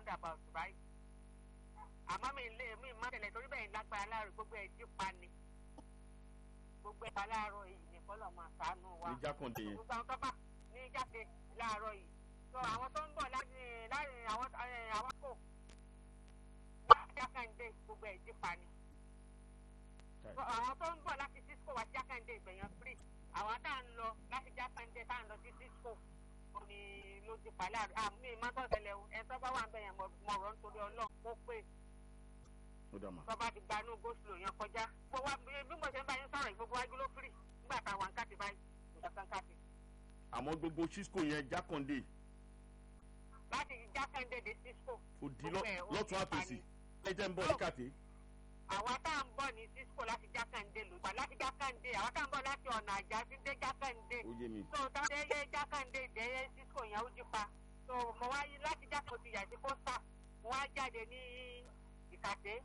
roundabout báyìí àmọ́ mi má tẹ̀lé torí bẹ́ẹ̀ lágbára láàárọ̀ gbogbo ẹ̀ jí pa ni gbogbo ẹ̀ pa láàárọ̀ yìí ní kọ́lọ̀ máa ṣàánú wa ní jákàndé yẹn gbogbo àwọn tó bá ní jáde láàárọ̀ yìí so àwọn tó ń bọ̀ láàrin àwọn kò jákàndé gbogbo ẹ̀ jí pa ni àwọn tó ń bọ̀ láti Cisco wá jákàndé ìgbẹ̀yàn free àwọn tá à ń lọ láti jákàndé tá à ń lọ sí Cisco ni ló ti pàlẹ́ àmì mọ́tọ́sẹ̀lẹ̀ ẹ̀ tó bá wà ń bẹ̀yàn mọ̀rọ̀ nítorí Ọlọ́run kó pé tọ́ba ti gbanú goslo yẹn kọjá gbogbo bí mo ṣe ń bá yín sọ̀rọ̀ gbogbo wájú ló firi nígbà táwọn káàtì báyìí nǹkan káàtì. àmọ́ gbogbo Cisco yẹn jákàndé. láti jákàndé dé Cisco. òdì lọ́tún àtòsí ẹ jẹ́ ń bọ̀ ní kàtẹ́. àwa tá à ń bọ̀ ní Cisco láti jákàndé ló gbà láti jákàndé àwa tá à ń bọ̀ láti ọ̀nà àjà sí dé jákàndé. ó yé mi. tó tá a dé jákàndé ìdẹ́yẹ Cisco yẹn ó jí pa tó mo wá láti jákàndé ti yà sí kóńtà mo wá jáde ní ìkàtẹ́.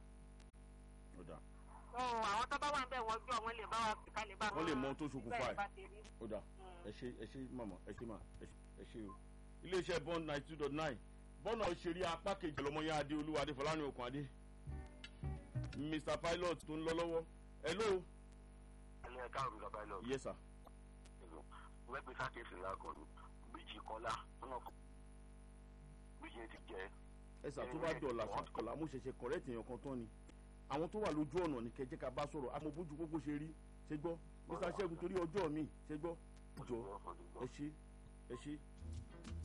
àwọn tó bá wà ń bẹ̀ wọ́n jọ wọ́n lè bá wa kìkà lè bá wọn. wọ́n lè mọ ohun tó ṣokùnfà ẹ̀. ó dà ẹ ṣe màmá ẹ ṣe o. iléeṣẹ́ bond 92.9 bọ́nà òṣèré apá kejì ọlọ́mọyá adé olúwa adéfọlárìn okùn adé Mr Pilot tó ń lọ lọ́wọ́ hello. ẹlẹ́ ẹ̀ka òrùka pilot. yes sir. wọ́n pe sákèsì lákọ̀ọ́nù bíjì kọ́lá bíjì ti jẹ́. ẹ sà tó bá dọ̀là sàkọlà mo ṣẹ̀ṣẹ̀ correct èèyàn kan tán ni àwọn tó wà lójú ọ̀nà ní kẹjẹ́ ká bá sọ̀rọ̀ àmọ́ bójú gbogbo ṣe rí ṣe gbọ́ Mr Ṣẹ́gun torí ọjọ́ mi ṣe gbọ́ jọ ẹ ṣe.